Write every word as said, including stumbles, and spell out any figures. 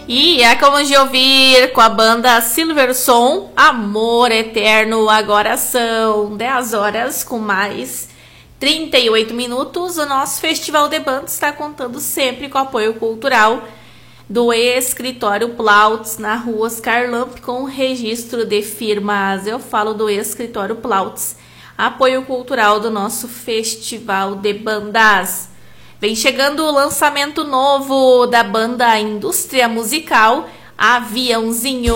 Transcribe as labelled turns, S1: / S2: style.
S1: E acabamos de ouvir com a banda Silverson, Amor Eterno. Agora são dez horas com mais trinta e oito minutos. O nosso Festival de Bandas está contando sempre com o apoio cultural do Escritório Plautz, na rua Oscar Lamp, com registro de firmas. Eu falo do Escritório Plautz, apoio cultural do nosso Festival de Bandas. Vem chegando o lançamento novo da banda Indústria Musical, Aviãozinho.